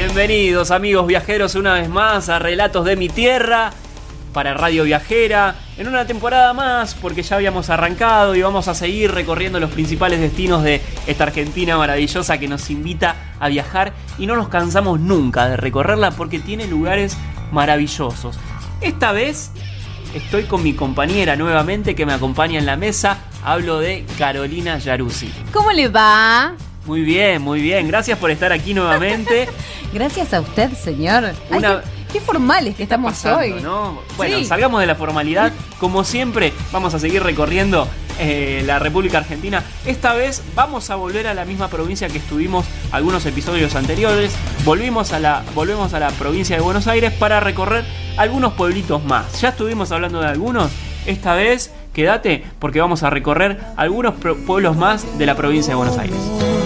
Bienvenidos amigos viajeros una vez más a Relatos de mi Tierra para Radio Viajera, en una temporada más, porque ya habíamos arrancado y vamos a seguir recorriendo los principales destinos de esta Argentina maravillosa que nos invita a viajar y no nos cansamos nunca de recorrerla porque tiene lugares maravillosos. Esta vez estoy con mi compañera nuevamente que me acompaña en la mesa, hablo de Carolina Yaruzzi. ¿Cómo le va? Muy bien, gracias por estar aquí nuevamente. Gracias a usted, señor. Ay, qué formales que estamos pasando, hoy, ¿no? Bueno, sí. Salgamos de la formalidad. Como siempre, vamos a seguir recorriendo la República Argentina. Esta vez vamos a volver a la misma provincia que estuvimos algunos episodios anteriores. Volvemos a la provincia de Buenos Aires para recorrer algunos pueblitos más. Ya estuvimos hablando de algunos. Esta vez, quédate porque vamos a recorrer algunos pueblos más de la provincia de Buenos Aires.